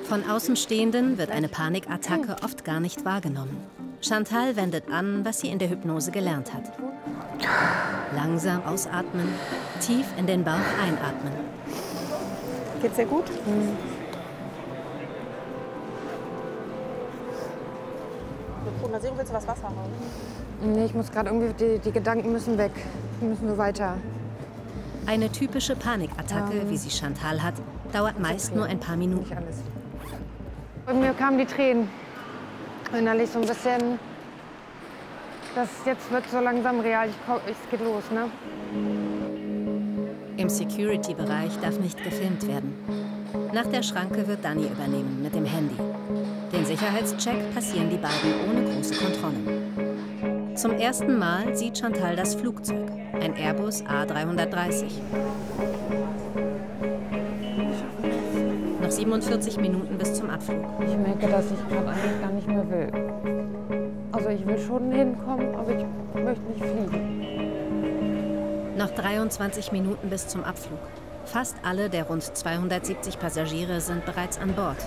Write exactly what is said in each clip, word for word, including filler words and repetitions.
Von Außenstehenden wird eine Panikattacke oft gar nicht wahrgenommen. Chantal wendet an, was sie in der Hypnose gelernt hat. Langsam ausatmen, tief in den Bauch einatmen. Geht's dir gut? Mhm. Mal sehen, willst du was Wasser haben? Nee, ich muss gerade irgendwie, die, die Gedanken müssen weg. Die müssen nur weiter. Eine typische Panikattacke, ähm, wie sie Chantal hat, dauert meist nur ein paar Minuten. Und mir kamen die Tränen. Innerlich so ein bisschen, das jetzt wird so langsam real, ich, es geht los, ne? Im Security-Bereich darf nicht gefilmt werden. Nach der Schranke wird Dani übernehmen mit dem Handy. Den Sicherheitscheck passieren die beiden ohne große Kontrollen. Zum ersten Mal sieht Chantal das Flugzeug, ein Airbus A dreihundertdreißig. Noch siebenundvierzig Minuten bis zum Abflug. Ich merke, dass ich gerade eigentlich gar nicht mehr will. Also ich will schon hinkommen, aber ich möchte nicht fliegen. Noch dreiundzwanzig Minuten bis zum Abflug. Fast alle der rund zweihundertsiebzig Passagiere sind bereits an Bord.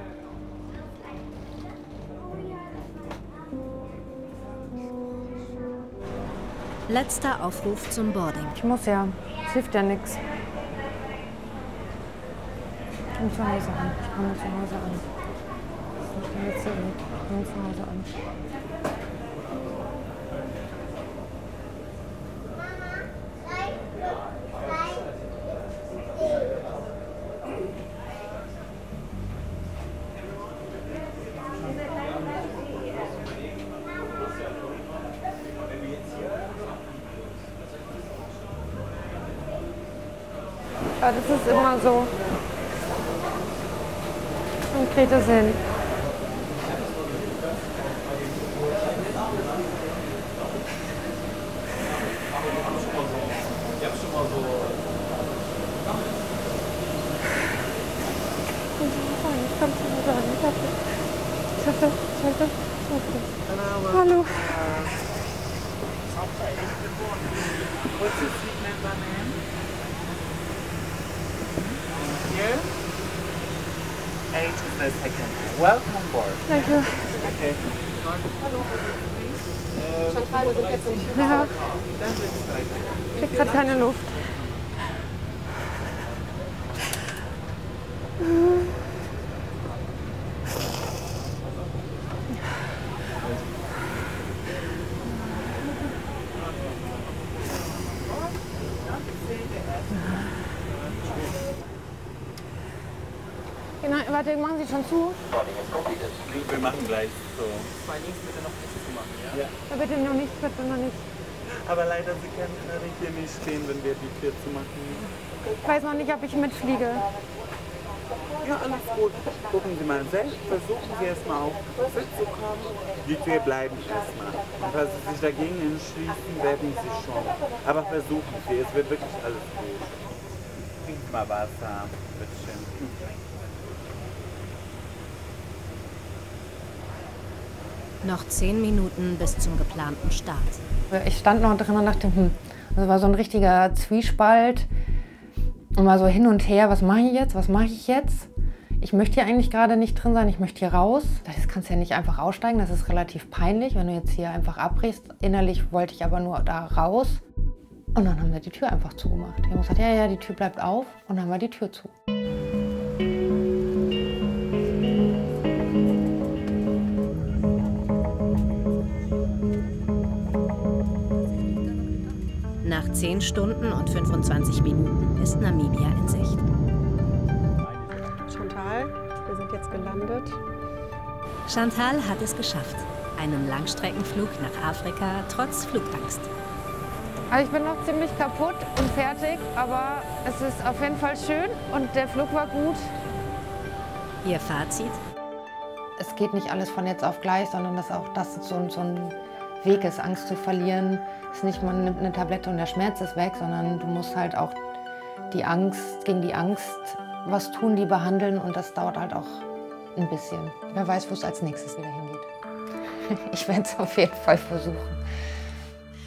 Letzter Aufruf zum Boarding. Ich muss ja. Es hilft ja nichts. Ich komme zu Hause an. Ich komme zu Hause an. Ich kann jetzt hier nicht. Ich komme zu Hause an. Ja, das ist immer so. Und kriegt das hin. Ich kann es nicht sagen. Ich hoffe, ich hoffe, ich hoffe, ich hoffe. Hallo. What's your seat number, ma'am? Here? Eight is the second. Welcome board. Danke. Okay. Hallo. Chantal, wir sind jetzt nicht. Ja. Ich krieg gerade keine Luft. Genau, warte, machen Sie schon zu? Wir machen gleich so. Zwei Links bitte noch nichts zu machen, ja? Ja. Ja, bitte noch nicht, bitte noch nicht. Aber leider, Sie können hier nicht stehen, wenn wir die Tür zu machen. Ich weiß noch nicht, ob ich mitfliege. Ja, alles gut. Gucken Sie mal selbst. Versuchen Sie erstmal auf fit zu kommen. Die Tür bleiben erstmal. Und falls Sie sich dagegen entschließen, werden Sie schon. Aber versuchen Sie, es wird wirklich alles gut. Trinken Sie mal Wasser. Bitte schön. Noch zehn Minuten bis zum geplanten Start. Ich stand noch drin und dachte, hm, das war so ein richtiger Zwiespalt. Und mal so hin und her, was mache ich jetzt, was mache ich jetzt? Ich möchte hier eigentlich gerade nicht drin sein, ich möchte hier raus. Das kannst du ja nicht einfach aussteigen, das ist relativ peinlich, wenn du jetzt hier einfach abbrichst. Innerlich wollte ich aber nur da raus. Und dann haben wir die Tür einfach zugemacht. Die haben gesagt, ja, ja, die Tür bleibt auf. Und dann haben wir die Tür zu. Nach zehn Stunden und fünfundzwanzig Minuten ist Namibia in Sicht. Chantal, wir sind jetzt gelandet. Chantal hat es geschafft. Einen Langstreckenflug nach Afrika trotz Flugangst. Also ich bin noch ziemlich kaputt und fertig, aber es ist auf jeden Fall schön und der Flug war gut. Ihr Fazit? Es geht nicht alles von jetzt auf gleich, sondern dass auch das so, so ein Weg ist, Angst zu verlieren. Es ist nicht, man nimmt eine Tablette und der Schmerz ist weg, sondern du musst halt auch die Angst, gegen die Angst was tun, die behandeln und das dauert halt auch ein bisschen. Wer weiß, wo es als nächstes wieder hingeht. Ich werde es auf jeden Fall versuchen.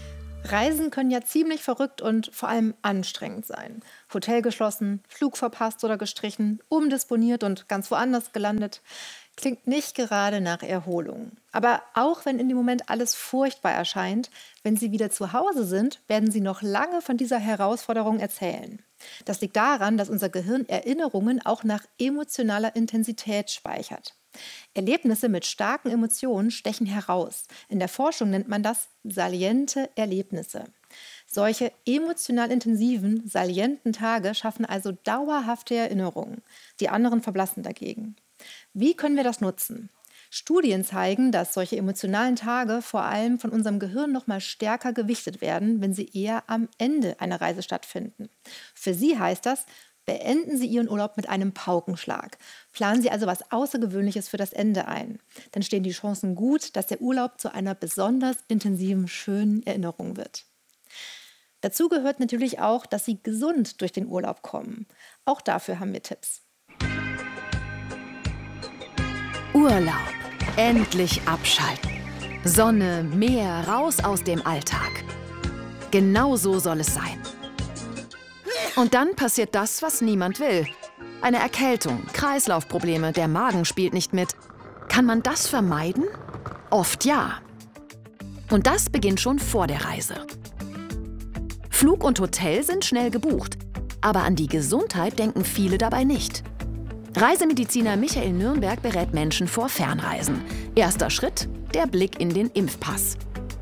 Reisen können ja ziemlich verrückt und vor allem anstrengend sein. Hotel geschlossen, Flug verpasst oder gestrichen, umdisponiert und ganz woanders gelandet. Klingt nicht gerade nach Erholung. Aber auch wenn in dem Moment alles furchtbar erscheint, wenn Sie wieder zu Hause sind, werden Sie noch lange von dieser Herausforderung erzählen. Das liegt daran, dass unser Gehirn Erinnerungen auch nach emotionaler Intensität speichert. Erlebnisse mit starken Emotionen stechen heraus. In der Forschung nennt man das saliente Erlebnisse. Solche emotional intensiven, salienten Tage schaffen also dauerhafte Erinnerungen. Die anderen verblassen dagegen. Wie können wir das nutzen? Studien zeigen, dass solche emotionalen Tage vor allem von unserem Gehirn noch mal stärker gewichtet werden, wenn sie eher am Ende einer Reise stattfinden. Für Sie heißt das, beenden Sie Ihren Urlaub mit einem Paukenschlag. Planen Sie also was Außergewöhnliches für das Ende ein. Dann stehen die Chancen gut, dass der Urlaub zu einer besonders intensiven, schönen Erinnerung wird. Dazu gehört natürlich auch, dass Sie gesund durch den Urlaub kommen. Auch dafür haben wir Tipps. Urlaub. Endlich abschalten. Sonne, Meer, raus aus dem Alltag. Genau so soll es sein. Und dann passiert das, was niemand will. Eine Erkältung, Kreislaufprobleme, der Magen spielt nicht mit. Kann man das vermeiden? Oft ja. Und das beginnt schon vor der Reise. Flug und Hotel sind schnell gebucht, aber an die Gesundheit denken viele dabei nicht. Reisemediziner Michael Nürnberg berät Menschen vor Fernreisen. Erster Schritt, der Blick in den Impfpass.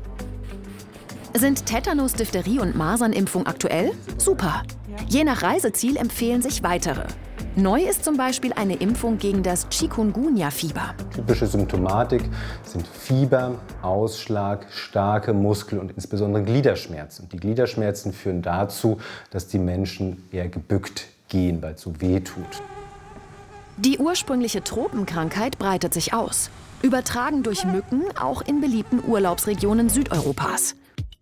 Sind Tetanus, Diphtherie und Masernimpfung aktuell? Super! Je nach Reiseziel empfehlen sich weitere. Neu ist zum Beispiel eine Impfung gegen das Chikungunya-Fieber. Typische Symptomatik sind Fieber, Ausschlag, starke Muskel- und insbesondere Gliederschmerzen. Die Gliederschmerzen führen dazu, dass die Menschen eher gebückt gehen, weil es so weh tut. Die ursprüngliche Tropenkrankheit breitet sich aus, übertragen durch Mücken auch in beliebten Urlaubsregionen Südeuropas.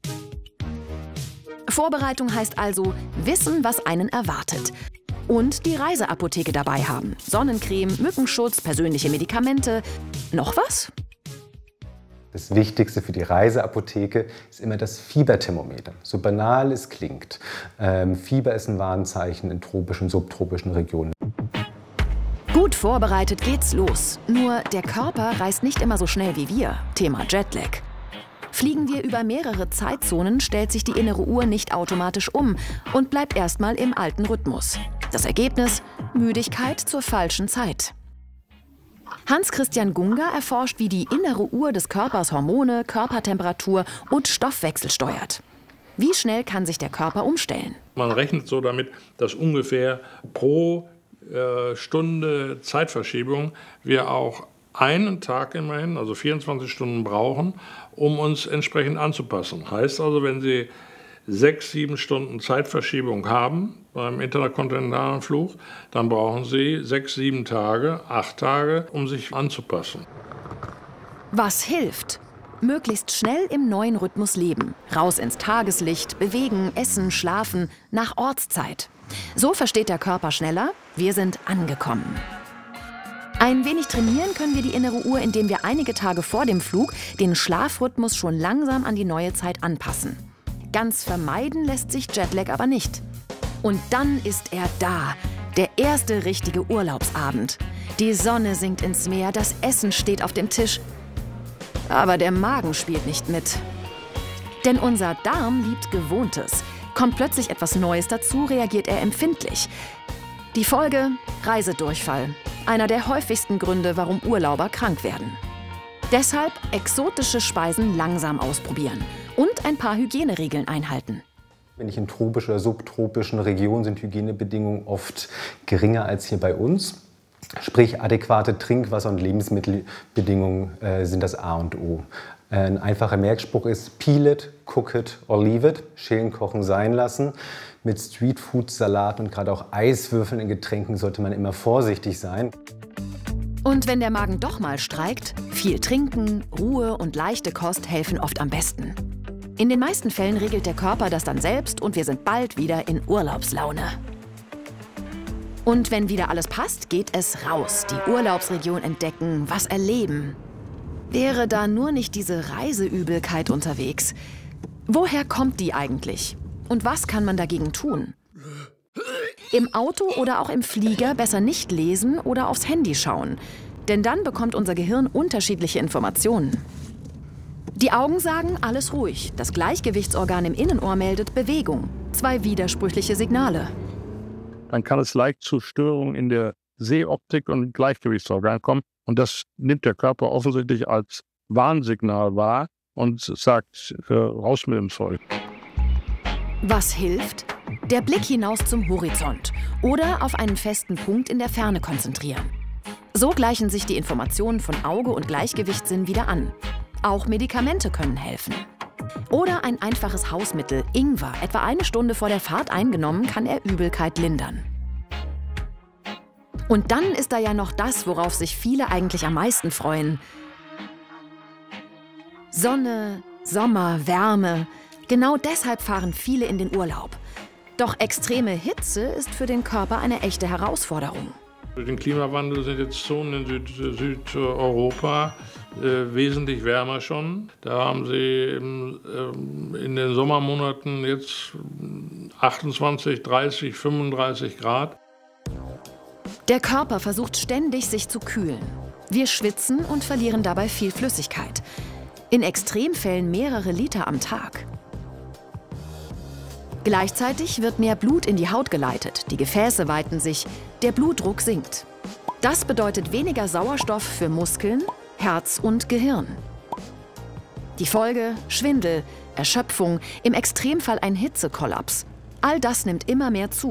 Vorbereitung heißt also wissen, was einen erwartet. Und die Reiseapotheke dabei haben. Sonnencreme, Mückenschutz, persönliche Medikamente. Noch was? Das Wichtigste für die Reiseapotheke ist immer das Fieberthermometer. So banal es klingt. Ähm, Fieber ist ein Warnzeichen in tropischen, subtropischen Regionen. Gut vorbereitet geht's los. Nur der Körper reist nicht immer so schnell wie wir. Thema Jetlag. Fliegen wir über mehrere Zeitzonen, stellt sich die innere Uhr nicht automatisch um und bleibt erstmal im alten Rhythmus. Das Ergebnis? Müdigkeit zur falschen Zeit. Hans-Christian Gunga erforscht, wie die innere Uhr des Körpers Hormone, Körpertemperatur und Stoffwechsel steuert. Wie schnell kann sich der Körper umstellen? Man rechnet so damit, dass ungefähr pro äh, Stunde Zeitverschiebung wir auch einen Tag immerhin, also vierundzwanzig Stunden brauchen, um uns entsprechend anzupassen. Heißt also, wenn Sie sechs, sieben Stunden Zeitverschiebung haben beim interkontinentalen Flug, dann brauchen Sie sechs, sieben Tage, acht Tage, um sich anzupassen. Was hilft? Möglichst schnell im neuen Rhythmus leben. Raus ins Tageslicht, bewegen, essen, schlafen, nach Ortszeit. So versteht der Körper schneller, wir sind angekommen. Ein wenig trainieren können wir die innere Uhr, indem wir einige Tage vor dem Flug den Schlafrhythmus schon langsam an die neue Zeit anpassen. Ganz vermeiden lässt sich Jetlag aber nicht. Und dann ist er da, der erste richtige Urlaubsabend. Die Sonne sinkt ins Meer, das Essen steht auf dem Tisch. Aber der Magen spielt nicht mit. Denn unser Darm liebt Gewohntes. Kommt plötzlich etwas Neues dazu, reagiert er empfindlich. Die Folge? Reisedurchfall. Einer der häufigsten Gründe, warum Urlauber krank werden. Deshalb exotische Speisen langsam ausprobieren und ein paar Hygieneregeln einhalten. Wenn ich in tropischen oder subtropischen Regionen sind Hygienebedingungen oft geringer als hier bei uns. Sprich, adäquate Trinkwasser- und Lebensmittelbedingungen äh, sind das A und O. Ein einfacher Merkspruch ist peel it, cook it or leave it. Schälen, kochen, sein lassen. Mit Streetfood, Salat und gerade auch Eiswürfeln in Getränken sollte man immer vorsichtig sein. Und wenn der Magen doch mal streikt, viel trinken, Ruhe und leichte Kost helfen oft am besten. In den meisten Fällen regelt der Körper das dann selbst und wir sind bald wieder in Urlaubslaune. Und wenn wieder alles passt, geht es raus, die Urlaubsregion entdecken, was erleben. Wäre da nur nicht diese Reiseübelkeit unterwegs. Woher kommt die eigentlich? Und was kann man dagegen tun? Im Auto oder auch im Flieger besser nicht lesen oder aufs Handy schauen. Denn dann bekommt unser Gehirn unterschiedliche Informationen. Die Augen sagen, alles ruhig. Das Gleichgewichtsorgan im Innenohr meldet Bewegung. Zwei widersprüchliche Signale. Dann kann es leicht zu Störungen in der Sehoptik und Gleichgewichtsorgan kommen. Und das nimmt der Körper offensichtlich als Warnsignal wahr und sagt, äh, raus mit dem Zeug. Was hilft? Der Blick hinaus zum Horizont oder auf einen festen Punkt in der Ferne konzentrieren. So gleichen sich die Informationen von Auge und Gleichgewichtssinn wieder an. Auch Medikamente können helfen. Oder ein einfaches Hausmittel, Ingwer, etwa eine Stunde vor der Fahrt eingenommen, kann er Übelkeit lindern. Und dann ist da ja noch das, worauf sich viele eigentlich am meisten freuen. Sonne, Sommer, Wärme. Genau deshalb fahren viele in den Urlaub. Doch extreme Hitze ist für den Körper eine echte Herausforderung. Durch den Klimawandel sind jetzt Zonen in Süd Südeuropa äh, wesentlich wärmer schon. Da haben sie im, ähm, in den Sommermonaten jetzt achtundzwanzig, dreißig, fünfunddreißig Grad. Der Körper versucht ständig, sich zu kühlen. Wir schwitzen und verlieren dabei viel Flüssigkeit. In Extremfällen mehrere Liter am Tag. Gleichzeitig wird mehr Blut in die Haut geleitet, die Gefäße weiten sich, der Blutdruck sinkt. Das bedeutet weniger Sauerstoff für Muskeln, Herz und Gehirn. Die Folge: Schwindel, Erschöpfung, im Extremfall ein Hitzekollaps. All das nimmt immer mehr zu.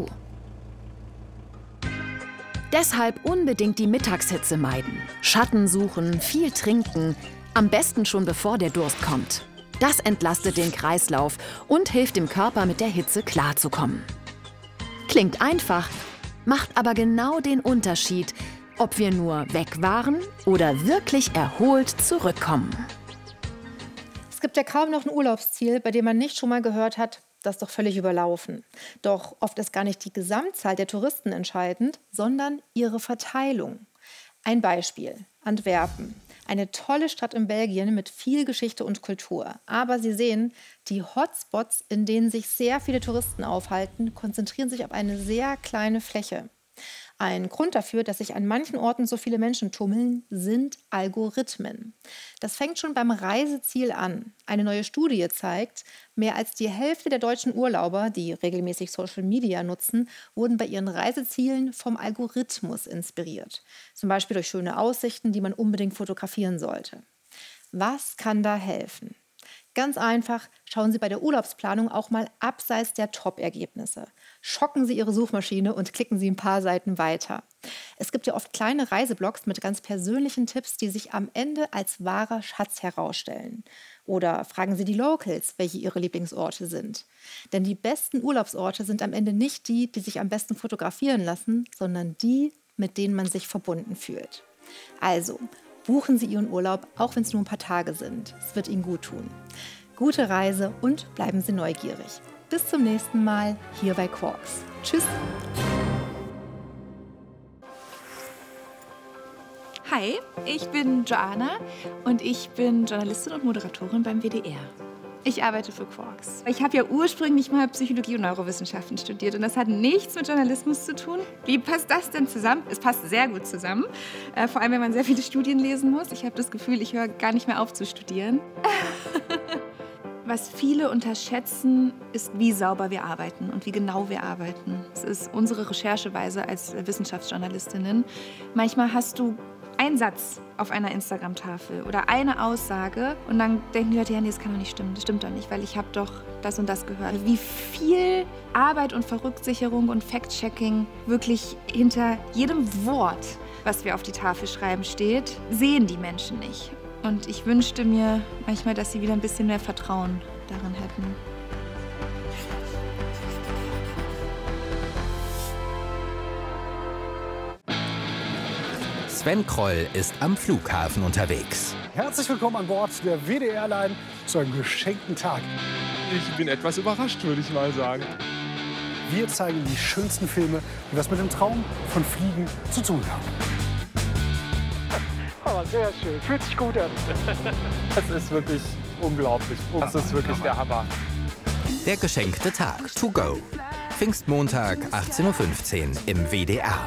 Deshalb unbedingt die Mittagshitze meiden, Schatten suchen, viel trinken, am besten schon bevor der Durst kommt. Das entlastet den Kreislauf und hilft dem Körper, mit der Hitze klarzukommen. Klingt einfach, macht aber genau den Unterschied, ob wir nur weg waren oder wirklich erholt zurückkommen. Es gibt ja kaum noch ein Urlaubsziel, bei dem man nicht schon mal gehört hat, das ist doch völlig überlaufen. Doch oft ist gar nicht die Gesamtzahl der Touristen entscheidend, sondern ihre Verteilung. Ein Beispiel: Antwerpen. Eine tolle Stadt in Belgien mit viel Geschichte und Kultur. Aber Sie sehen, die Hotspots, in denen sich sehr viele Touristen aufhalten, konzentrieren sich auf eine sehr kleine Fläche. Ein Grund dafür, dass sich an manchen Orten so viele Menschen tummeln, sind Algorithmen. Das fängt schon beim Reiseziel an. Eine neue Studie zeigt, mehr als die Hälfte der deutschen Urlauber, die regelmäßig Social Media nutzen, wurden bei ihren Reisezielen vom Algorithmus inspiriert. Zum Beispiel durch schöne Aussichten, die man unbedingt fotografieren sollte. Was kann da helfen? Ganz einfach, schauen Sie bei der Urlaubsplanung auch mal abseits der Top-Ergebnisse. Schocken Sie Ihre Suchmaschine und klicken Sie ein paar Seiten weiter. Es gibt ja oft kleine Reiseblogs mit ganz persönlichen Tipps, die sich am Ende als wahrer Schatz herausstellen. Oder fragen Sie die Locals, welche ihre Lieblingsorte sind. Denn die besten Urlaubsorte sind am Ende nicht die, die sich am besten fotografieren lassen, sondern die, mit denen man sich verbunden fühlt. Also, buchen Sie Ihren Urlaub, auch wenn es nur ein paar Tage sind. Es wird Ihnen gut tun. Gute Reise und bleiben Sie neugierig. Bis zum nächsten Mal hier bei Quarks. Tschüss! Hi, ich bin Joanna und ich bin Journalistin und Moderatorin beim W D R. Ich arbeite für Quarks. Ich habe ja ursprünglich mal Psychologie und Neurowissenschaften studiert und das hat nichts mit Journalismus zu tun. Wie passt das denn zusammen? Es passt sehr gut zusammen, äh, vor allem wenn man sehr viele Studien lesen muss. Ich habe das Gefühl, ich höre gar nicht mehr auf zu studieren. Was viele unterschätzen, ist, wie sauber wir arbeiten und wie genau wir arbeiten. Das ist unsere Rechercheweise als Wissenschaftsjournalistinnen. Manchmal hast du einen Satz auf einer Instagram-Tafel oder eine Aussage und dann denken die Leute, ja, nee, das kann doch nicht stimmen, das stimmt doch nicht, weil ich habe doch das und das gehört. Wie viel Arbeit und Verrücksicherung und Fact-Checking wirklich hinter jedem Wort, was wir auf die Tafel schreiben, steht, sehen die Menschen nicht. Und ich wünschte mir manchmal, dass sie wieder ein bisschen mehr Vertrauen darin hätten. Sven Kroll ist am Flughafen unterwegs. Herzlich willkommen an Bord der W D R-Line zu einem geschenkten Tag. Ich bin etwas überrascht, würde ich mal sagen. Wir zeigen die schönsten Filme, die was mit dem Traum von Fliegen zu tun haben. Oh, sehr schön. Fühlt sich gut an. Es ist wirklich unglaublich. Das ist wirklich der Hammer. Der geschenkte Tag to go. Pfingstmontag, achtzehn Uhr fünfzehn im W D R.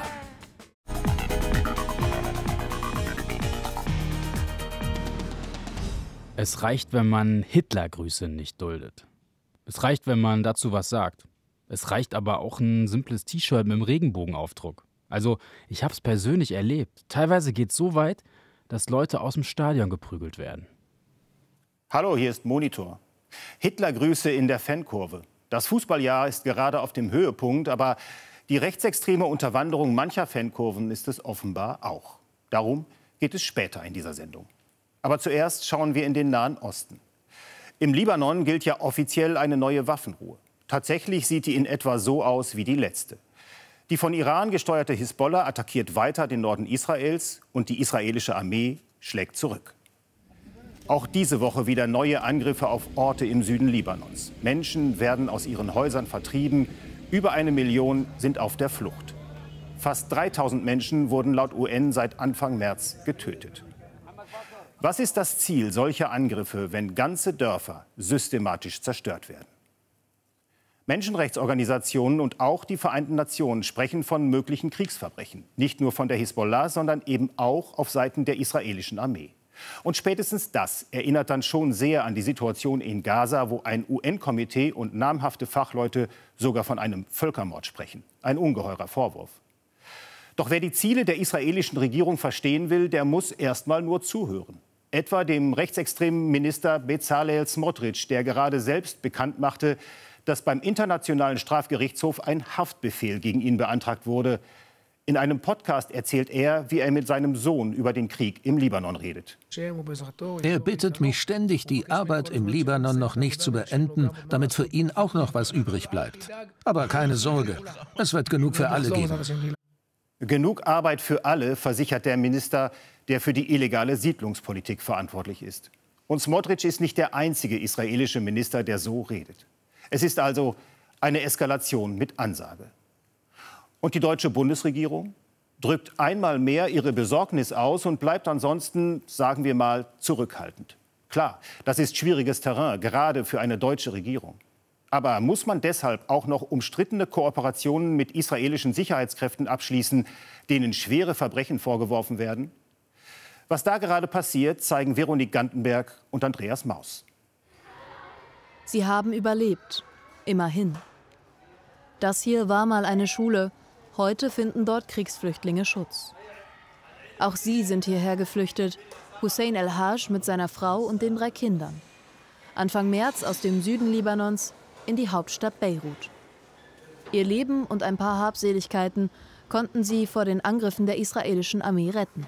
Es reicht, wenn man Hitlergrüße nicht duldet. Es reicht, wenn man dazu was sagt. Es reicht aber auch ein simples T-Shirt mit einem Regenbogenaufdruck. Also, ich habe es persönlich erlebt. Teilweise geht es so weit, dass Leute aus dem Stadion geprügelt werden. Hallo, hier ist Monitor. Hitlergrüße in der Fankurve. Das Fußballjahr ist gerade auf dem Höhepunkt, aber die rechtsextreme Unterwanderung mancher Fankurven ist es offenbar auch. Darum geht es später in dieser Sendung. Aber zuerst schauen wir in den Nahen Osten. Im Libanon gilt ja offiziell eine neue Waffenruhe. Tatsächlich sieht die in etwa so aus wie die letzte. Die von Iran gesteuerte Hisbollah attackiert weiter den Norden Israels und die israelische Armee schlägt zurück. Auch diese Woche wieder neue Angriffe auf Orte im Süden Libanons. Menschen werden aus ihren Häusern vertrieben. Über eine Million sind auf der Flucht. Fast dreitausend Menschen wurden laut U N seit Anfang März getötet. Was ist das Ziel solcher Angriffe, wenn ganze Dörfer systematisch zerstört werden? Menschenrechtsorganisationen und auch die Vereinten Nationen sprechen von möglichen Kriegsverbrechen. Nicht nur von der Hisbollah, sondern eben auch auf Seiten der israelischen Armee. Und spätestens das erinnert dann schon sehr an die Situation in Gaza, wo ein U N-Komitee und namhafte Fachleute sogar von einem Völkermord sprechen. Ein ungeheurer Vorwurf. Doch wer die Ziele der israelischen Regierung verstehen will, der muss erst mal nur zuhören. Etwa dem rechtsextremen Minister Bezalel Smotrich, der gerade selbst bekannt machte, dass beim Internationalen Strafgerichtshof ein Haftbefehl gegen ihn beantragt wurde. In einem Podcast erzählt er, wie er mit seinem Sohn über den Krieg im Libanon redet. Er bittet mich ständig, die Arbeit im Libanon noch nicht zu beenden, damit für ihn auch noch was übrig bleibt. Aber keine Sorge, es wird genug für alle geben. Genug Arbeit für alle, versichert der Minister, der für die illegale Siedlungspolitik verantwortlich ist. Und Smotrich ist nicht der einzige israelische Minister, der so redet. Es ist also eine Eskalation mit Ansage. Und die deutsche Bundesregierung drückt einmal mehr ihre Besorgnis aus und bleibt ansonsten, sagen wir mal, zurückhaltend. Klar, das ist schwieriges Terrain, gerade für eine deutsche Regierung. Aber muss man deshalb auch noch umstrittene Kooperationen mit israelischen Sicherheitskräften abschließen, denen schwere Verbrechen vorgeworfen werden? Was da gerade passiert, zeigen Veronique Gantenberg und Andreas Maus. Sie haben überlebt. Immerhin. Das hier war mal eine Schule. Heute finden dort Kriegsflüchtlinge Schutz. Auch sie sind hierher geflüchtet. Hussein El-Haj mit seiner Frau und den drei Kindern. Anfang März aus dem Süden Libanons in die Hauptstadt Beirut. Ihr Leben und ein paar Habseligkeiten konnten sie vor den Angriffen der israelischen Armee retten.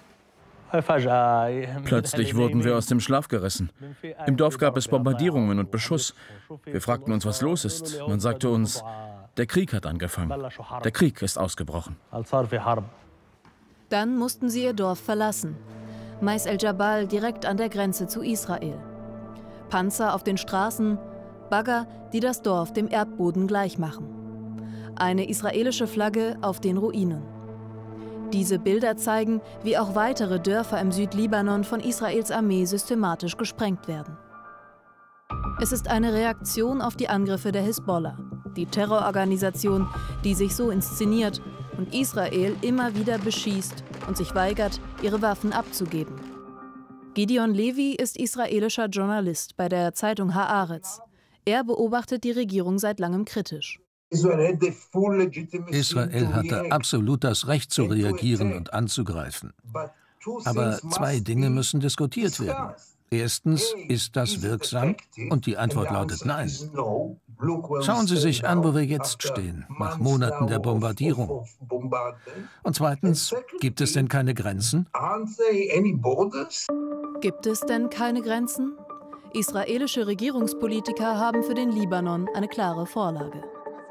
Plötzlich wurden wir aus dem Schlaf gerissen. Im Dorf gab es Bombardierungen und Beschuss. Wir fragten uns, was los ist. Man sagte uns, der Krieg hat angefangen. Der Krieg ist ausgebrochen. Dann mussten sie ihr Dorf verlassen. Mais el-Jabal direkt an der Grenze zu Israel. Panzer auf den Straßen, Bagger, die das Dorf dem Erdboden gleichmachen. Eine israelische Flagge auf den Ruinen. Diese Bilder zeigen, wie auch weitere Dörfer im Südlibanon von Israels Armee systematisch gesprengt werden. Es ist eine Reaktion auf die Angriffe der Hisbollah, die Terrororganisation, die sich so inszeniert und Israel immer wieder beschießt und sich weigert, ihre Waffen abzugeben. Gideon Levi ist israelischer Journalist bei der Zeitung Haaretz. Er beobachtet die Regierung seit langem kritisch. Israel hatte absolut das Recht zu reagieren und anzugreifen. Aber zwei Dinge müssen diskutiert werden. Erstens, ist das wirksam? Und die Antwort lautet nein. Schauen Sie sich an, wo wir jetzt stehen, nach Monaten der Bombardierung. Und zweitens, gibt es denn keine Grenzen? Gibt es denn keine Grenzen? Israelische Regierungspolitiker haben für den Libanon eine klare Vorlage.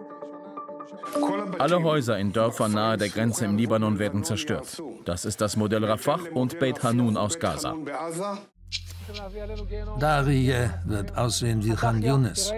Alle Häuser in Dörfern nahe der Grenze im Libanon werden zerstört. Das ist das Modell Rafah und Beit Hanun aus Gaza. Darie wird aussehen wie Khan Yunis.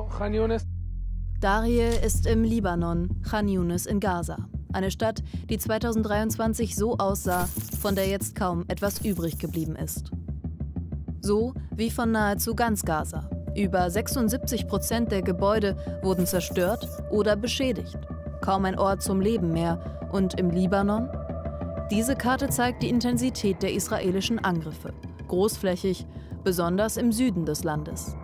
Darie ist im Libanon, Khan Yunis in Gaza. Eine Stadt, die zweitausenddreiundzwanzig so aussah, von der jetzt kaum etwas übrig geblieben ist. So wie von nahezu ganz Gaza. Über sechsundsiebzig Prozent der Gebäude wurden zerstört oder beschädigt. Kaum ein Ort zum Leben mehr. Und im Libanon? Diese Karte zeigt die Intensität der israelischen Angriffe. Großflächig, besonders im Süden des Landes.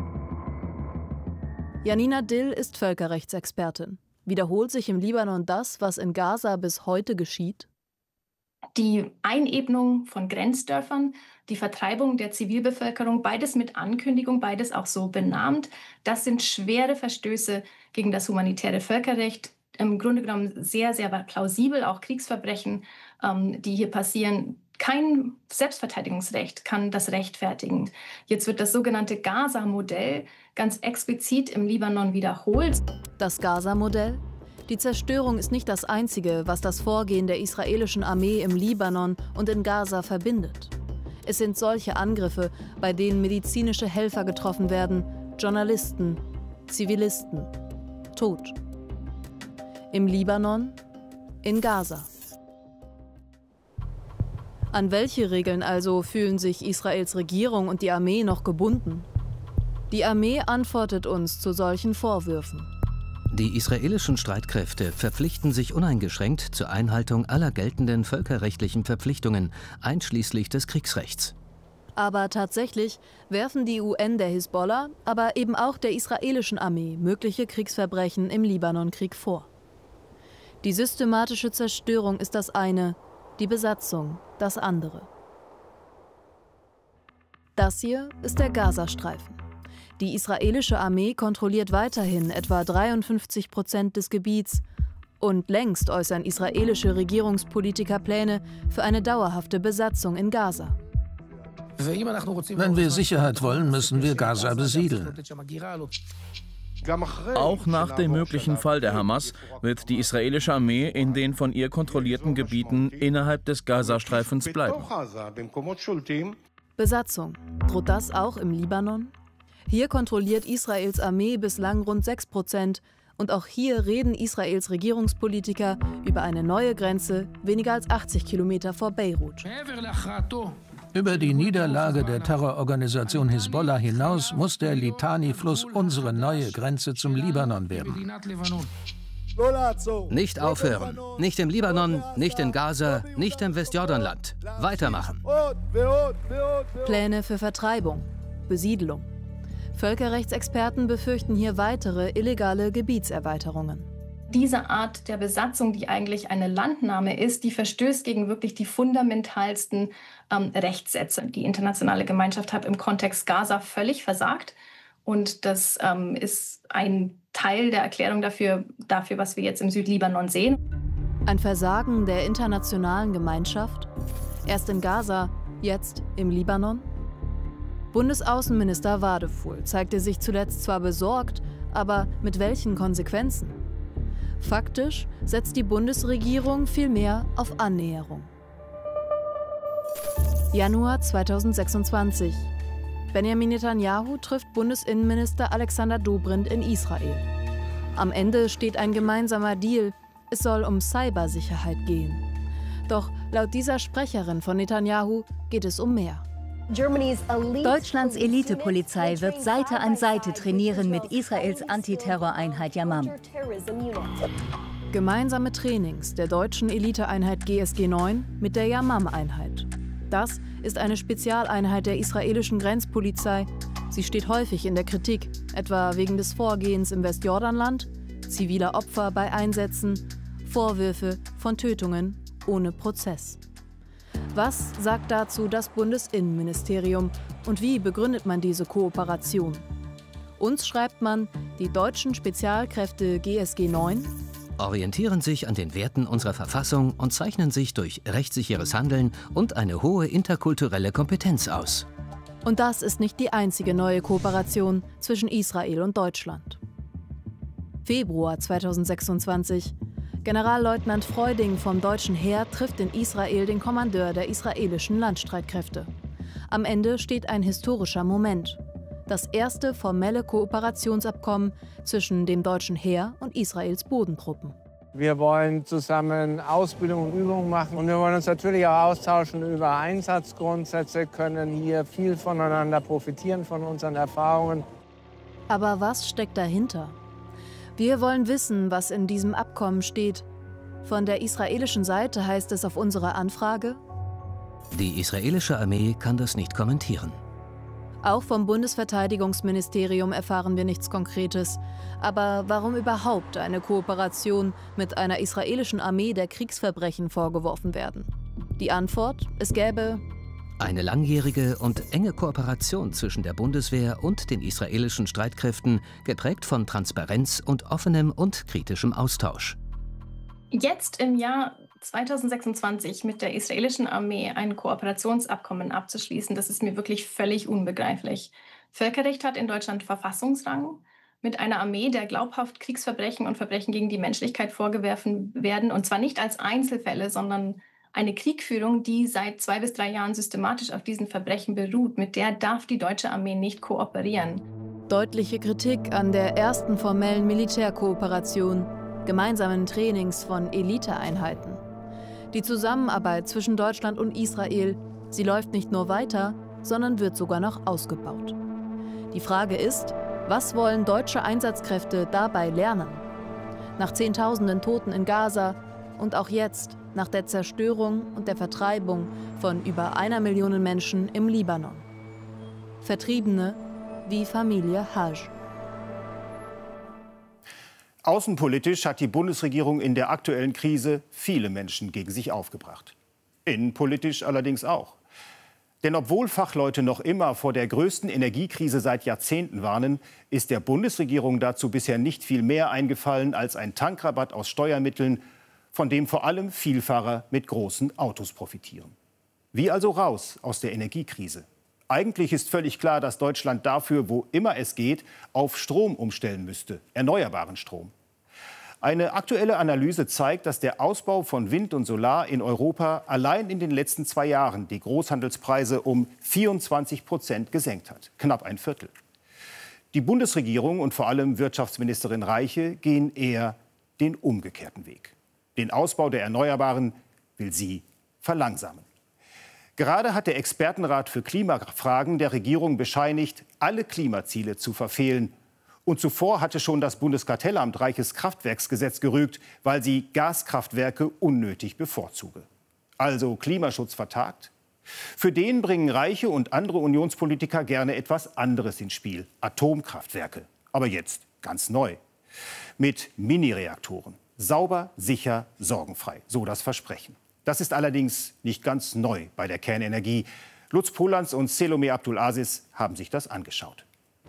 Janina Dill ist Völkerrechtsexpertin. Wiederholt sich im Libanon das, was in Gaza bis heute geschieht? Die Einebnung von Grenzdörfern, die Vertreibung der Zivilbevölkerung, beides mit Ankündigung, beides auch so benannt, das sind schwere Verstöße gegen das humanitäre Völkerrecht. Im Grunde genommen sehr, sehr plausibel, auch Kriegsverbrechen, ähm, die hier passieren. Kein Selbstverteidigungsrecht kann das rechtfertigen. Jetzt wird das sogenannte Gaza-Modell ganz explizit im Libanon wiederholt. Das Gaza-Modell? Die Zerstörung ist nicht das Einzige, was das Vorgehen der israelischen Armee im Libanon und in Gaza verbindet. Es sind solche Angriffe, bei denen medizinische Helfer getroffen werden, Journalisten, Zivilisten, Tod. Im Libanon, in Gaza. An welche Regeln also fühlen sich Israels Regierung und die Armee noch gebunden? Die Armee antwortet uns zu solchen Vorwürfen. Die israelischen Streitkräfte verpflichten sich uneingeschränkt zur Einhaltung aller geltenden völkerrechtlichen Verpflichtungen, einschließlich des Kriegsrechts. Aber tatsächlich werfen die U N der Hisbollah, aber eben auch der israelischen Armee mögliche Kriegsverbrechen im Libanonkrieg vor. Die systematische Zerstörung ist das eine, die Besatzung das andere. Das hier ist der Gazastreifen. Die israelische Armee kontrolliert weiterhin etwa dreiundfünfzig Prozent des Gebiets und längst äußern israelische Regierungspolitiker Pläne für eine dauerhafte Besatzung in Gaza. Wenn wir Sicherheit wollen, müssen wir Gaza besiedeln. Auch nach dem möglichen Fall der Hamas wird die israelische Armee in den von ihr kontrollierten Gebieten innerhalb des Gazastreifens bleiben. Besatzung. Droht das auch im Libanon? Hier kontrolliert Israels Armee bislang rund sechs Prozent und auch hier reden Israels Regierungspolitiker über eine neue Grenze weniger als achtzig Kilometer vor Beirut. Über die Niederlage der Terrororganisation Hisbollah hinaus muss der Litani-Fluss unsere neue Grenze zum Libanon werden. Nicht aufhören. Nicht im Libanon, nicht in Gaza, nicht im Westjordanland. Weitermachen. Pläne für Vertreibung, Besiedlung. Völkerrechtsexperten befürchten hier weitere illegale Gebietserweiterungen. Diese Art der Besatzung, die eigentlich eine Landnahme ist, die verstößt gegen wirklich die fundamentalsten ähm, Rechtssätze. Die internationale Gemeinschaft hat im Kontext Gaza völlig versagt. Und das ähm, ist ein Teil der Erklärung dafür, dafür, was wir jetzt im Südlibanon sehen. Ein Versagen der internationalen Gemeinschaft? Erst in Gaza, jetzt im Libanon? Bundesaußenminister Wadefuhl zeigte sich zuletzt zwar besorgt, aber mit welchen Konsequenzen? Faktisch setzt die Bundesregierung vielmehr auf Annäherung. Januar zweitausendsechsundzwanzig. Benjamin Netanyahu trifft Bundesinnenminister Alexander Dobrindt in Israel. Am Ende steht ein gemeinsamer Deal. Es soll um Cybersicherheit gehen. Doch laut dieser Sprecherin von Netanyahu geht es um mehr. Deutschlands Elitepolizei wird Seite an Seite trainieren mit Israels Antiterroreinheit Yamam. Gemeinsame Trainings der deutschen Eliteeinheit G S G neun mit der Yamam-Einheit. Das ist eine Spezialeinheit der israelischen Grenzpolizei. Sie steht häufig in der Kritik, etwa wegen des Vorgehens im Westjordanland, ziviler Opfer bei Einsätzen, Vorwürfe von Tötungen ohne Prozess. Was sagt dazu das Bundesinnenministerium und wie begründet man diese Kooperation? Uns schreibt man, die deutschen Spezialkräfte G S G neun orientieren sich an den Werten unserer Verfassung und zeichnen sich durch rechtssicheres Handeln und eine hohe interkulturelle Kompetenz aus. Und das ist nicht die einzige neue Kooperation zwischen Israel und Deutschland. Februar zweitausendsechsundzwanzig. Generalleutnant Freuding vom deutschen Heer trifft in Israel den Kommandeur der israelischen Landstreitkräfte. Am Ende steht ein historischer Moment. Das erste formelle Kooperationsabkommen zwischen dem deutschen Heer und Israels Bodentruppen. Wir wollen zusammen Ausbildung und Übungen machen. Und wir wollen uns natürlich auch austauschen über Einsatzgrundsätze, können hier viel voneinander profitieren, von unseren Erfahrungen. Aber was steckt dahinter? Wir wollen wissen, was in diesem Abkommen steht. Von der israelischen Seite heißt es auf unsere Anfrage: Die israelische Armee kann das nicht kommentieren. Auch vom Bundesverteidigungsministerium erfahren wir nichts Konkretes. Aber warum überhaupt eine Kooperation mit einer israelischen Armee der Kriegsverbrechen vorgeworfen werden? Die Antwort: Es gäbe eine langjährige und enge Kooperation zwischen der Bundeswehr und den israelischen Streitkräften, geprägt von Transparenz und offenem und kritischem Austausch. Jetzt im Jahr zweitausendsechsundzwanzig mit der israelischen Armee ein Kooperationsabkommen abzuschließen, das ist mir wirklich völlig unbegreiflich. Völkerrecht hat in Deutschland Verfassungsrang. Mit einer Armee, der glaubhaft Kriegsverbrechen und Verbrechen gegen die Menschlichkeit vorgeworfen werden, und zwar nicht als Einzelfälle, sondern eine Kriegführung, die seit zwei bis drei Jahren systematisch auf diesen Verbrechen beruht, mit der darf die deutsche Armee nicht kooperieren. Deutliche Kritik an der ersten formellen Militärkooperation, gemeinsamen Trainings von Eliteeinheiten. Die Zusammenarbeit zwischen Deutschland und Israel, sie läuft nicht nur weiter, sondern wird sogar noch ausgebaut. Die Frage ist, was wollen deutsche Einsatzkräfte dabei lernen? Nach Zehntausenden Toten in Gaza und auch jetzt nach der Zerstörung und der Vertreibung von über einer Million Menschen im Libanon. Vertriebene wie Familie Haj. Außenpolitisch hat die Bundesregierung in der aktuellen Krise viele Menschen gegen sich aufgebracht. Innenpolitisch allerdings auch. Denn obwohl Fachleute noch immer vor der größten Energiekrise seit Jahrzehnten warnen, ist der Bundesregierung dazu bisher nicht viel mehr eingefallen als ein Tankrabatt aus Steuermitteln, von dem vor allem Vielfahrer mit großen Autos profitieren. Wie also raus aus der Energiekrise? Eigentlich ist völlig klar, dass Deutschland dafür, wo immer es geht, auf Strom umstellen müsste, erneuerbaren Strom. Eine aktuelle Analyse zeigt, dass der Ausbau von Wind und Solar in Europa allein in den letzten zwei Jahren die Großhandelspreise um vierundzwanzig Prozent gesenkt hat, knapp ein Viertel. Die Bundesregierung und vor allem Wirtschaftsministerin Reiche gehen eher den umgekehrten Weg. Den Ausbau der Erneuerbaren will sie verlangsamen. Gerade hat der Expertenrat für Klimafragen der Regierung bescheinigt, alle Klimaziele zu verfehlen. Und zuvor hatte schon das Bundeskartellamt Reiches Kraftwerksgesetz gerügt, weil sie Gaskraftwerke unnötig bevorzuge. Also Klimaschutz vertagt? Für den bringen Reiche und andere Unionspolitiker gerne etwas anderes ins Spiel: Atomkraftwerke. Aber jetzt ganz neu. Mit Mini-Reaktoren. Sauber, sicher, sorgenfrei. So das Versprechen. Das ist allerdings nicht ganz neu bei der Kernenergie. Lutz Polanz und Selomé Abdulaziz haben sich das angeschaut.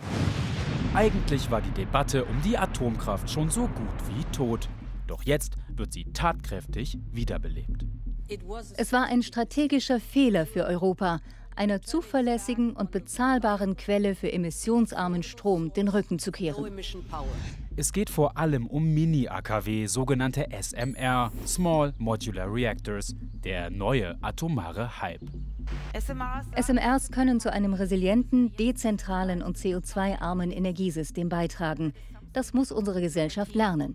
Eigentlich war die Debatte um die Atomkraft schon so gut wie tot. Doch jetzt wird sie tatkräftig wiederbelebt. Es war ein strategischer Fehler für Europa, einer zuverlässigen und bezahlbaren Quelle für emissionsarmen Strom den Rücken zu kehren. Es geht vor allem um Mini-A K W, sogenannte S M R, Small Modular Reactors, der neue atomare Hype. S M Rs können zu einem resilienten, dezentralen und C O zwei armen Energiesystem beitragen. Das muss unsere Gesellschaft lernen.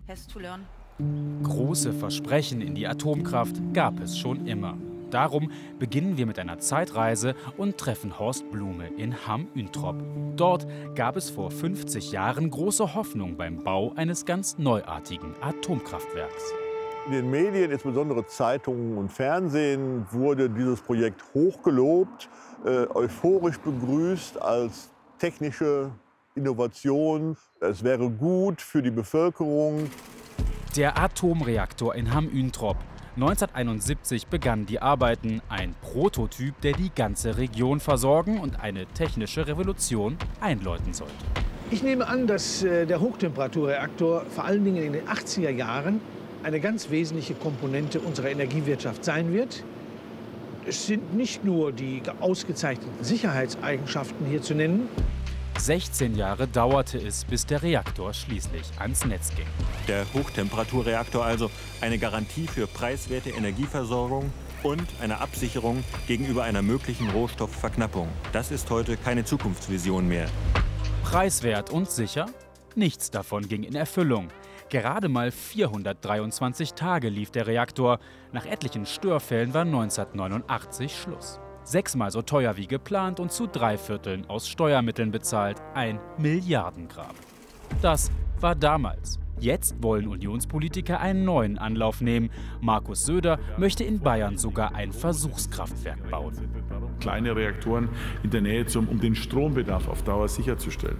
Große Versprechen in die Atomkraft gab es schon immer. Darum beginnen wir mit einer Zeitreise und treffen Horst Blume in Hamm-Üntrop. Dort gab es vor fünfzig Jahren große Hoffnung beim Bau eines ganz neuartigen Atomkraftwerks. In den Medien, insbesondere Zeitungen und Fernsehen, wurde dieses Projekt hochgelobt, äh, euphorisch begrüßt als technische Innovation. Es wäre gut für die Bevölkerung. Der Atomreaktor in Hamm-Üntrop. neunzehnhunderteinundsiebzig begannen die Arbeiten, ein Prototyp, der die ganze Region versorgen und eine technische Revolution einläuten sollte. Ich nehme an, dass äh, der Hochtemperaturreaktor vor allen Dingen in den achtziger Jahren eine ganz wesentliche Komponente unserer Energiewirtschaft sein wird. Es sind nicht nur die ausgezeichneten Sicherheitseigenschaften hier zu nennen. sechzehn Jahre dauerte es, bis der Reaktor schließlich ans Netz ging. Der Hochtemperaturreaktor also eine Garantie für preiswerte Energieversorgung und eine Absicherung gegenüber einer möglichen Rohstoffverknappung. Das ist heute keine Zukunftsvision mehr. Preiswert und sicher? Nichts davon ging in Erfüllung. Gerade mal vierhundertdreiundzwanzig Tage lief der Reaktor. Nach etlichen Störfällen war neunzehnhundertneunundachtzig Schluss. Sechsmal so teuer wie geplant und zu drei Vierteln aus Steuermitteln bezahlt. Ein Milliardengrab. Das war damals. Jetzt wollen Unionspolitiker einen neuen Anlauf nehmen. Markus Söder möchte in Bayern sogar ein Versuchskraftwerk bauen. Kleine Reaktoren in der Nähe, zum, um den Strombedarf auf Dauer sicherzustellen.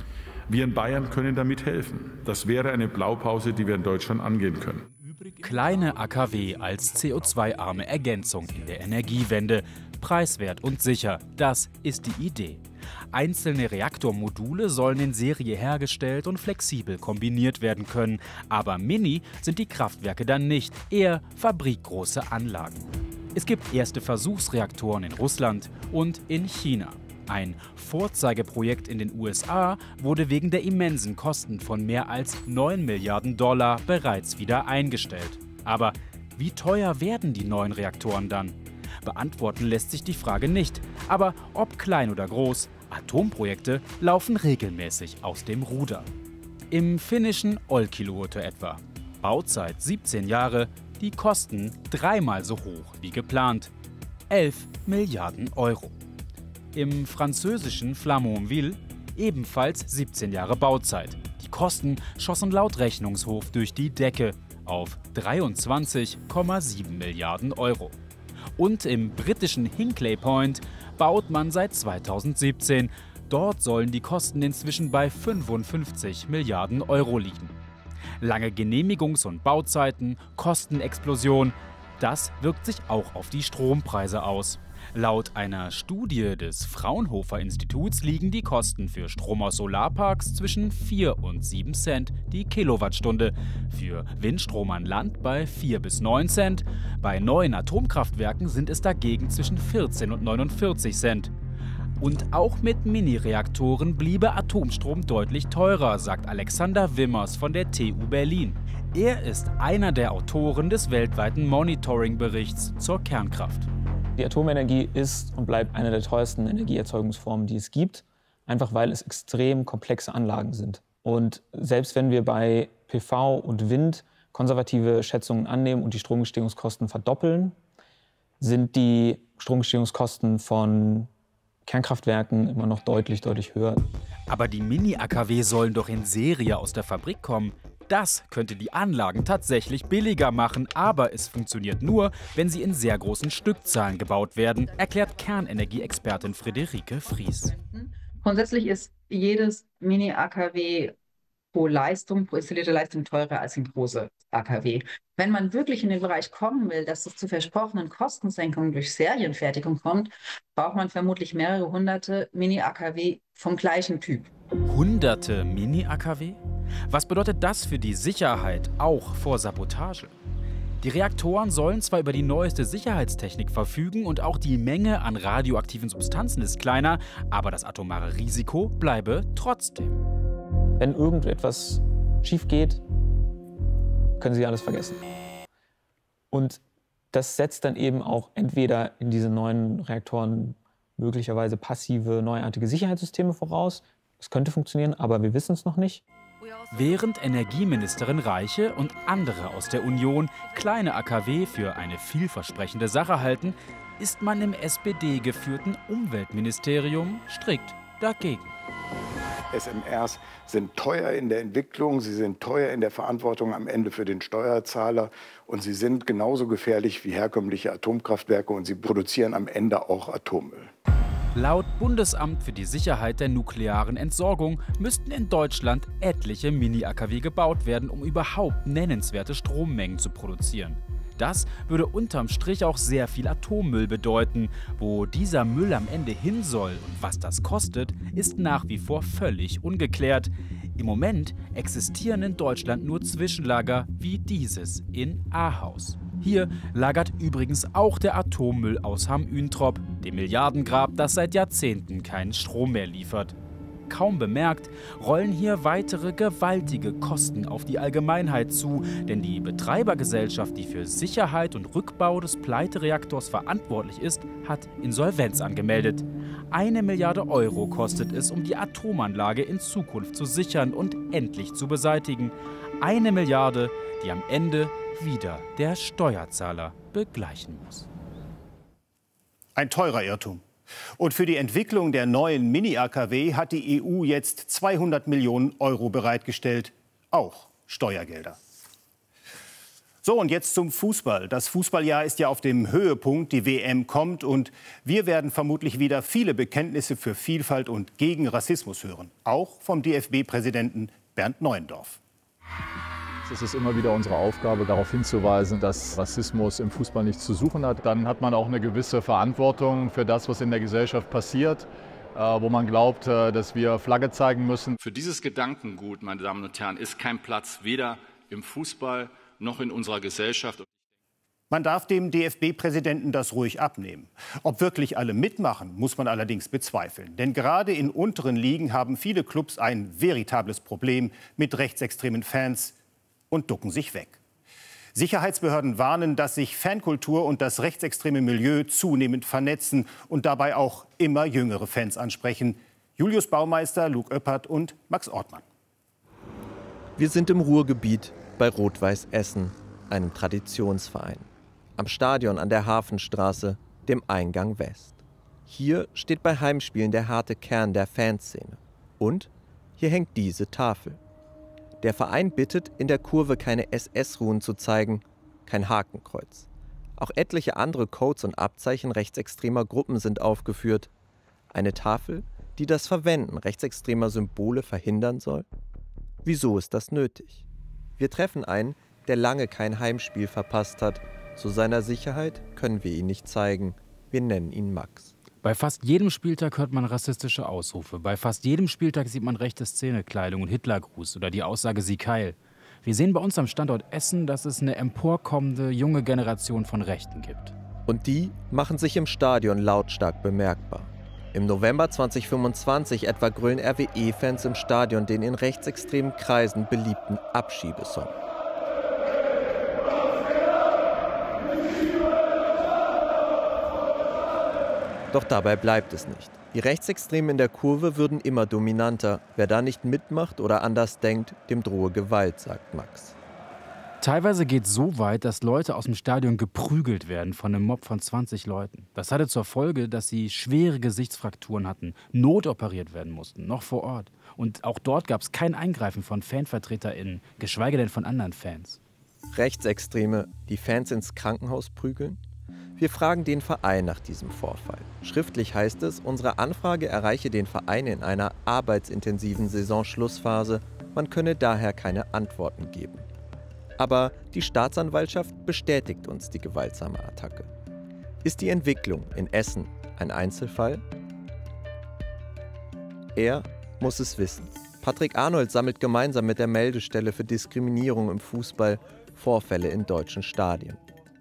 Wir in Bayern können damit helfen. Das wäre eine Blaupause, die wir in Deutschland angehen können. Kleine A K W als C O zwei arme Ergänzung in der Energiewende. Preiswert und sicher, das ist die Idee. Einzelne Reaktormodule sollen in Serie hergestellt und flexibel kombiniert werden können. Aber mini sind die Kraftwerke dann nicht, eher fabrikgroße Anlagen. Es gibt erste Versuchsreaktoren in Russland und in China. Ein Vorzeigeprojekt in den U S A wurde wegen der immensen Kosten von mehr als neun Milliarden Dollar bereits wieder eingestellt. Aber wie teuer werden die neuen Reaktoren dann? Beantworten lässt sich die Frage nicht. Aber ob klein oder groß, Atomprojekte laufen regelmäßig aus dem Ruder. Im finnischen Olkiluoto etwa. Bauzeit siebzehn Jahre, die Kosten dreimal so hoch wie geplant. elf Milliarden Euro. Im französischen Flamanville ebenfalls siebzehn Jahre Bauzeit. Die Kosten schossen laut Rechnungshof durch die Decke auf dreiundzwanzig Komma sieben Milliarden Euro. Und im britischen Hinkley Point baut man seit zweitausendsiebzehn. Dort sollen die Kosten inzwischen bei fünfundfünfzig Milliarden Euro liegen. Lange Genehmigungs- und Bauzeiten, Kostenexplosion, das wirkt sich auch auf die Strompreise aus. Laut einer Studie des Fraunhofer-Instituts liegen die Kosten für Strom aus Solarparks zwischen vier und sieben Cent die Kilowattstunde, für Windstrom an Land bei vier bis neun Cent, bei neuen Atomkraftwerken sind es dagegen zwischen vierzehn und neunundvierzig Cent. Und auch mit Mini-Reaktoren bliebe Atomstrom deutlich teurer, sagt Alexander Wimmers von der T U Berlin. Er ist einer der Autoren des weltweiten Monitoring-Berichts zur Kernkraft. Die Atomenergie ist und bleibt eine der teuersten Energieerzeugungsformen, die es gibt, einfach weil es extrem komplexe Anlagen sind. Und selbst wenn wir bei P V und Wind konservative Schätzungen annehmen und die Stromgestehungskosten verdoppeln, sind die Stromgestehungskosten von Kernkraftwerken immer noch deutlich, deutlich höher. Aber die Mini-A K W sollen doch in Serie aus der Fabrik kommen. Das könnte die Anlagen tatsächlich billiger machen, aber es funktioniert nur, wenn sie in sehr großen Stückzahlen gebaut werden, erklärt Kernenergieexpertin Friederike Fries. Grundsätzlich ist jedes Mini-A K W pro Leistung, pro installierte Leistung teurer als ein großes A K W. Wenn man wirklich in den Bereich kommen will, dass es zu versprochenen Kostensenkungen durch Serienfertigung kommt, braucht man vermutlich mehrere hunderte Mini-A K W vom gleichen Typ. Hunderte Mini-A K W? Was bedeutet das für die Sicherheit, auch vor Sabotage? Die Reaktoren sollen zwar über die neueste Sicherheitstechnik verfügen und auch die Menge an radioaktiven Substanzen ist kleiner, aber das atomare Risiko bleibe trotzdem. Wenn irgendetwas schief geht, können Sie alles vergessen. Und das setzt dann eben auch entweder in diese neuen Reaktoren möglicherweise passive, neuartige Sicherheitssysteme voraus. Das könnte funktionieren, aber wir wissen es noch nicht. Während Energieministerin Reiche und andere aus der Union kleine A K W für eine vielversprechende Sache halten, ist man im S P D-geführten Umweltministerium strikt dagegen. S M Rs sind teuer in der Entwicklung, sie sind teuer in der Verantwortung am Ende für den Steuerzahler und sie sind genauso gefährlich wie herkömmliche Atomkraftwerke und sie produzieren am Ende auch Atommüll. Laut Bundesamt für die Sicherheit der nuklearen Entsorgung müssten in Deutschland etliche Mini-A K W gebaut werden, um überhaupt nennenswerte Strommengen zu produzieren. Das würde unterm Strich auch sehr viel Atommüll bedeuten. Wo dieser Müll am Ende hin soll und was das kostet, ist nach wie vor völlig ungeklärt. Im Moment existieren in Deutschland nur Zwischenlager wie dieses in Ahaus. Hier lagert übrigens auch der Atommüll aus Hamm-Üntrop, dem Milliardengrab, das seit Jahrzehnten keinen Strom mehr liefert. kaum bemerkt, rollen hier weitere gewaltige Kosten auf die Allgemeinheit zu, denn die Betreibergesellschaft, die für Sicherheit und Rückbau des Pleitereaktors verantwortlich ist, hat Insolvenz angemeldet. Eine Milliarde Euro kostet es, um die Atomanlage in Zukunft zu sichern und endlich zu beseitigen. Eine Milliarde, die am Ende wieder der Steuerzahler begleichen muss. Ein teurer Irrtum. Und für die Entwicklung der neuen Mini-A K W hat die E U jetzt zweihundert Millionen Euro bereitgestellt. Auch Steuergelder. So, und jetzt zum Fußball. Das Fußballjahr ist ja auf dem Höhepunkt. Die W M kommt und wir werden vermutlich wieder viele Bekenntnisse für Vielfalt und gegen Rassismus hören. Auch vom D F B-Präsidenten Bernd Neuendorf. Es ist immer wieder unsere Aufgabe, darauf hinzuweisen, dass Rassismus im Fußball nichts zu suchen hat. Dann hat man auch eine gewisse Verantwortung für das, was in der Gesellschaft passiert, wo man glaubt, dass wir Flagge zeigen müssen. Für dieses Gedankengut, meine Damen und Herren, ist kein Platz weder im Fußball noch in unserer Gesellschaft. Man darf dem D F B-Präsidenten das ruhig abnehmen. Ob wirklich alle mitmachen, muss man allerdings bezweifeln. Denn gerade in unteren Ligen haben viele Clubs ein veritables Problem mit rechtsextremen Fans und ducken sich weg. Sicherheitsbehörden warnen, dass sich Fankultur und das rechtsextreme Milieu zunehmend vernetzen und dabei auch immer jüngere Fans ansprechen. Julius Baumeister, Luke Oeppert und Max Ortmann. Wir sind im Ruhrgebiet bei Rot-Weiß Essen, einem Traditionsverein. Am Stadion an der Hafenstraße, dem Eingang West. Hier steht bei Heimspielen der harte Kern der Fanszene. Und hier hängt diese Tafel. Der Verein bittet, in der Kurve keine S S-Ruhen zu zeigen, kein Hakenkreuz. Auch etliche andere Codes und Abzeichen rechtsextremer Gruppen sind aufgeführt. Eine Tafel, die das Verwenden rechtsextremer Symbole verhindern soll? Wieso ist das nötig? Wir treffen einen, der lange kein Heimspiel verpasst hat. Zu seiner Sicherheit können wir ihn nicht zeigen. Wir nennen ihn Max. Bei fast jedem Spieltag hört man rassistische Ausrufe. Bei fast jedem Spieltag sieht man rechte Szenekleidung und Hitlergruß oder die Aussage Sieg Heil. Wir sehen bei uns am Standort Essen, dass es eine emporkommende junge Generation von Rechten gibt. Und die machen sich im Stadion lautstark bemerkbar. Im November zweitausendfünfundzwanzig etwa grölen R W E-Fans im Stadion den in rechtsextremen Kreisen beliebten Abschiebesong. Doch dabei bleibt es nicht. Die Rechtsextremen in der Kurve würden immer dominanter. Wer da nicht mitmacht oder anders denkt, dem drohe Gewalt, sagt Max. Teilweise geht es so weit, dass Leute aus dem Stadion geprügelt werden von einem Mob von zwanzig Leuten. Das hatte zur Folge, dass sie schwere Gesichtsfrakturen hatten, notoperiert werden mussten, noch vor Ort. Und auch dort gab es kein Eingreifen von FanvertreterInnen, geschweige denn von anderen Fans. Rechtsextreme, die Fans ins Krankenhaus prügeln? Wir fragen den Verein nach diesem Vorfall. Schriftlich heißt es, unsere Anfrage erreiche den Verein in einer arbeitsintensiven Saisonschlussphase. Man könne daher keine Antworten geben. Aber die Staatsanwaltschaft bestätigt uns die gewaltsame Attacke. Ist die Entwicklung in Essen ein Einzelfall? Er muss es wissen. Patrick Arnold sammelt gemeinsam mit der Meldestelle für Diskriminierung im Fußball Vorfälle in deutschen Stadien.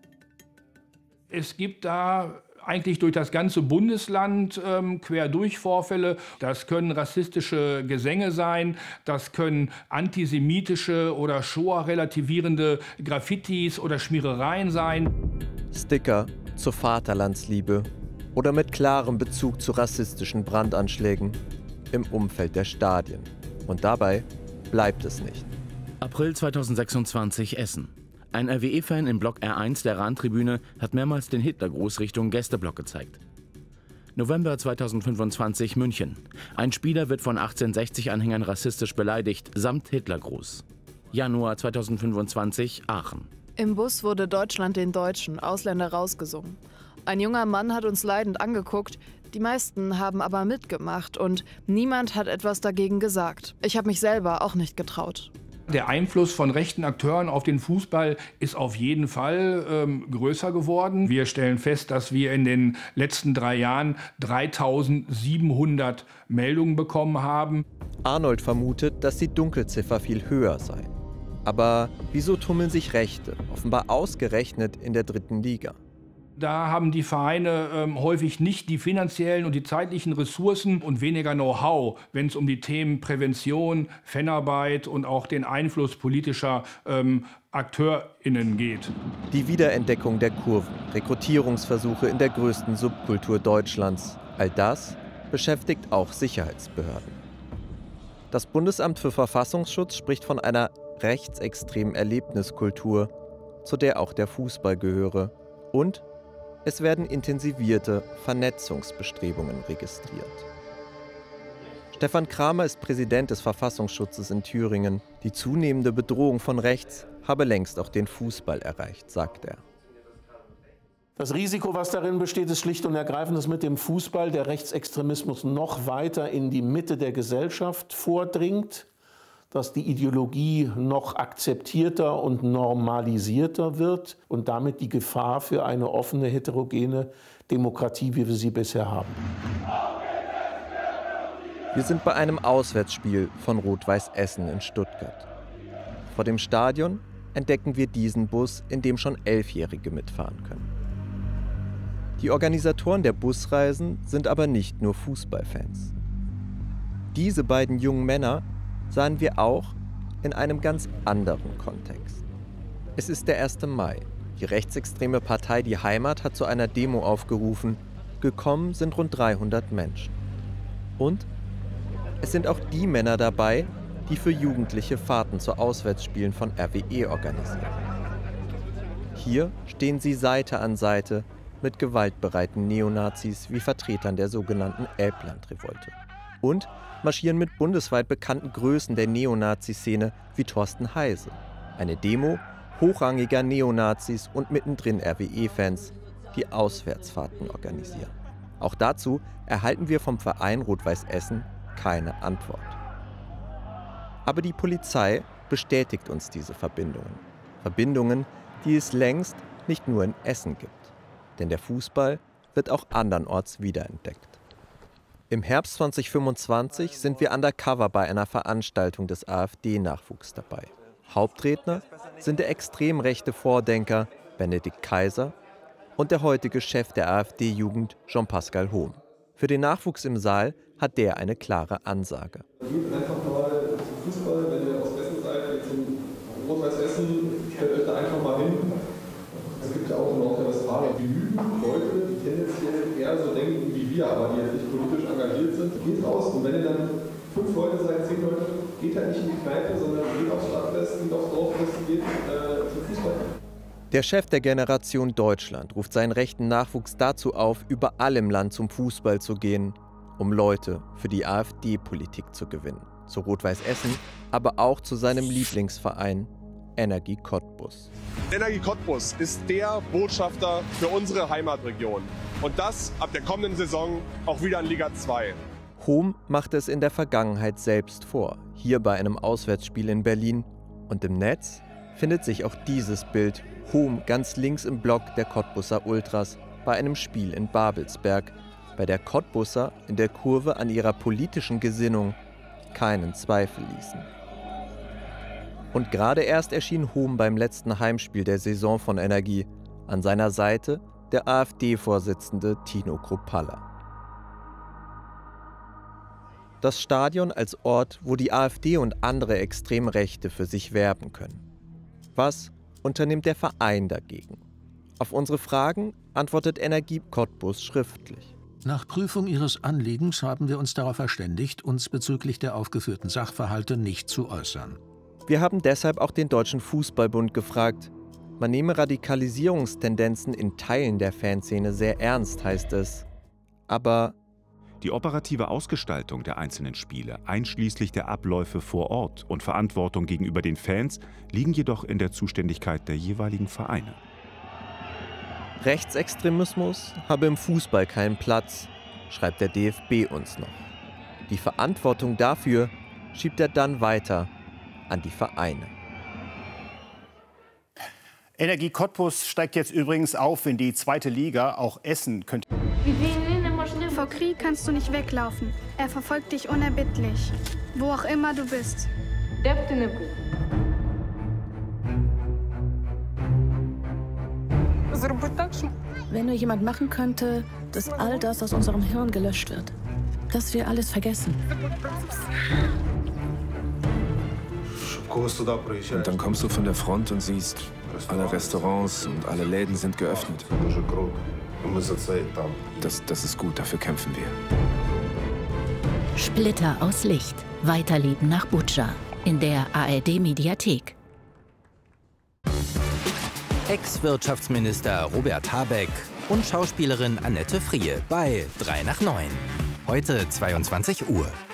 Es gibt da eigentlich durch das ganze Bundesland ähm, quer durch Vorfälle. Das können rassistische Gesänge sein, das können antisemitische oder Shoah-relativierende Graffitis oder Schmierereien sein. Sticker zur Vaterlandsliebe oder mit klarem Bezug zu rassistischen Brandanschlägen im Umfeld der Stadien. Und dabei bleibt es nicht. April zweitausendsechsundzwanzig, Essen. Ein R W E-Fan im Block R eins der Rahntribüne hat mehrmals den Hitlergruß Richtung Gästeblock gezeigt. November zweitausendfünfundzwanzig, München. Ein Spieler wird von achtzehnhundertsechzig-Anhängern rassistisch beleidigt, samt Hitlergruß. Januar zweitausendfünfundzwanzig, Aachen. Im Bus wurde Deutschland den Deutschen, Ausländer rausgesungen. Ein junger Mann hat uns leidend angeguckt, die meisten haben aber mitgemacht und niemand hat etwas dagegen gesagt. Ich habe mich selber auch nicht getraut. Der Einfluss von rechten Akteuren auf den Fußball ist auf jeden Fall ähm, größer geworden. Wir stellen fest, dass wir in den letzten drei Jahren dreitausendsiebenhundert Meldungen bekommen haben. Arnold vermutet, dass die Dunkelziffer viel höher sei. Aber wieso tummeln sich Rechte, offenbar ausgerechnet in der dritten Liga? Da haben die Vereine ähm, häufig nicht die finanziellen und die zeitlichen Ressourcen und weniger Know-how, wenn es um die Themen Prävention, Fanarbeit und auch den Einfluss politischer ähm, AkteurInnen geht. Die Wiederentdeckung der Kurven, Rekrutierungsversuche in der größten Subkultur Deutschlands, all das beschäftigt auch Sicherheitsbehörden. Das Bundesamt für Verfassungsschutz spricht von einer rechtsextremen Erlebniskultur, zu der auch der Fußball gehöre, und es werden intensivierte Vernetzungsbestrebungen registriert. Stefan Kramer ist Präsident des Verfassungsschutzes in Thüringen. Die zunehmende Bedrohung von rechts habe längst auch den Fußball erreicht, sagt er. Das Risiko, was darin besteht, ist schlicht und ergreifend, dass mit dem Fußball der Rechtsextremismus noch weiter in die Mitte der Gesellschaft vordringt, dass die Ideologie noch akzeptierter und normalisierter wird und damit die Gefahr für eine offene, heterogene Demokratie, wie wir sie bisher haben. Wir sind bei einem Auswärtsspiel von Rot-Weiß Essen in Stuttgart. Vor dem Stadion entdecken wir diesen Bus, in dem schon Elfjährige mitfahren können. Die Organisatoren der Busreisen sind aber nicht nur Fußballfans. Diese beiden jungen Männer sahen wir auch in einem ganz anderen Kontext. Es ist der erste Mai. Die rechtsextreme Partei Die Heimat hat zu einer Demo aufgerufen. Gekommen sind rund dreihundert Menschen. Und es sind auch die Männer dabei, die für Jugendliche Fahrten zu Auswärtsspielen von R W E organisieren. Hier stehen sie Seite an Seite mit gewaltbereiten Neonazis wie Vertretern der sogenannten Elblandrevolte. Und marschieren mit bundesweit bekannten Größen der Neonazi-Szene wie Thorsten Heise. Eine Demo hochrangiger Neonazis und mittendrin R W E-Fans, die Auswärtsfahrten organisieren. Auch dazu erhalten wir vom Verein Rot-Weiß Essen keine Antwort. Aber die Polizei bestätigt uns diese Verbindungen. Verbindungen, die es längst nicht nur in Essen gibt. Denn der Fußball wird auch andernorts wiederentdeckt. Im Herbst zweitausendfünfundzwanzig sind wir undercover bei einer Veranstaltung des AfD-Nachwuchs dabei. Hauptredner sind der extrem rechte Vordenker Benedikt Kaiser und der heutige Chef der AfD-Jugend Jean-Pascal Hohm. Für den Nachwuchs im Saal hat der eine klare Ansage. Geht einfach mal zum Fußball, wenn ihr aus Essen seid, zum Rot-Weiß Essen, stellt euch da einfach mal hin. Es gibt ja auch in Nordrhein-Westfalen genügend Leute, die tendenziell eher so denken wie wir, aber die nicht politisch engagiert sind. Geht raus und wenn ihr dann fünf Leute seid, zehn Leute, geht halt nicht in die Kneipe, sondern geht aufs Stadtfest, geht aufs Dorffest, geht äh, zum Fußball. Der Chef der Generation Deutschland ruft seinen rechten Nachwuchs dazu auf, überall im Land zum Fußball zu gehen, um Leute für die AfD-Politik zu gewinnen. Zu Rot-Weiß Essen, aber auch zu seinem Lieblingsverein Energie Cottbus. Energie Cottbus ist der Botschafter für unsere Heimatregion. Und das ab der kommenden Saison auch wieder in Liga zwei. Hohm machte es in der Vergangenheit selbst vor, hier bei einem Auswärtsspiel in Berlin. Und im Netz findet sich auch dieses Bild, Hohm ganz links im Block der Cottbuser Ultras bei einem Spiel in Babelsberg, bei der Cottbuser in der Kurve an ihrer politischen Gesinnung keinen Zweifel ließen. Und gerade erst erschien Hohm beim letzten Heimspiel der Saison von Energie, an seiner Seite der AfD-Vorsitzende Tino Kruppalla. Das Stadion als Ort, wo die AfD und andere Extremrechte für sich werben können. Was unternimmt der Verein dagegen? Auf unsere Fragen antwortet Energie Cottbus schriftlich. Nach Prüfung Ihres Anliegens haben wir uns darauf verständigt, uns bezüglich der aufgeführten Sachverhalte nicht zu äußern. Wir haben deshalb auch den Deutschen Fußballbund gefragt. Man nehme Radikalisierungstendenzen in Teilen der Fanszene sehr ernst, heißt es. Aber die operative Ausgestaltung der einzelnen Spiele, einschließlich der Abläufe vor Ort und Verantwortung gegenüber den Fans, liegen jedoch in der Zuständigkeit der jeweiligen Vereine. Rechtsextremismus habe im Fußball keinen Platz, schreibt der D F B uns noch. Die Verantwortung dafür schiebt er dann weiter an die Vereine. Energie Cottbus steigt jetzt übrigens auf in die zweite Liga. Auch Essen könnte... Vor Krieg kannst du nicht weglaufen. Er verfolgt dich unerbittlich. Wo auch immer du bist. Зроби так, щоб Wenn nur jemand machen könnte, dass all das aus unserem Hirn gelöscht wird. Dass wir alles vergessen. Und dann kommst du von der Front und siehst, alle Restaurants und alle Läden sind geöffnet. Das, das ist gut, dafür kämpfen wir. Splitter aus Licht. Weiterleben nach Butscha. In der A R D-Mediathek. Ex-Wirtschaftsminister Robert Habeck und Schauspielerin Annette Frier bei drei nach neun. Heute zweiundzwanzig Uhr.